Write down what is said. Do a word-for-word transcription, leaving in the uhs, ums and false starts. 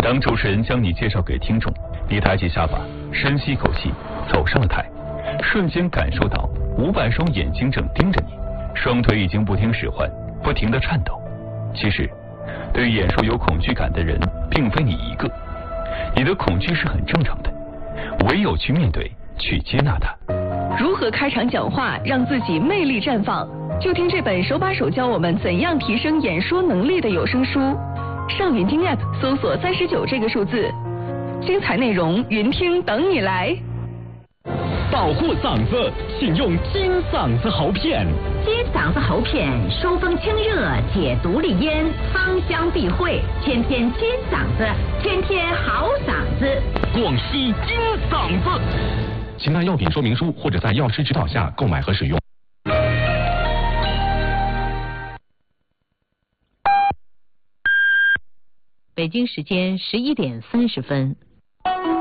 当主持人将你介绍给听众，你抬起下巴，深吸一口气，走上了台，瞬间感受到五百双眼睛正盯着你，双腿已经不听使唤，不停地颤抖。其实，对于演说有恐惧感的人，并非你一个，你的恐惧是很正常的，唯有去面对，去接纳它。 如何开场讲话让自己魅力绽放？就听这本手把手教我们怎样提升演说能力的有声书。上云听 App 搜索三十九这个数字，精彩内容云听等你来。 保护嗓子，请用金嗓子喉片。 金嗓子喉片收风清热，解毒利咽，芳香避秽，天天金嗓子，天天好嗓子。 广西金嗓子。请按药品说明书或者在药师指导下购买和使用。 北京时间十一点三十分。